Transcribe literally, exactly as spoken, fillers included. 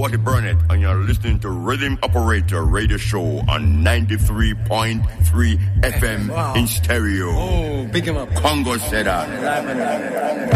Timothy Burnett, and you're listening to Rhythm Operator Radio Show on ninety-three point three F M wow. in stereo. Oh, pick him up. Congo said that.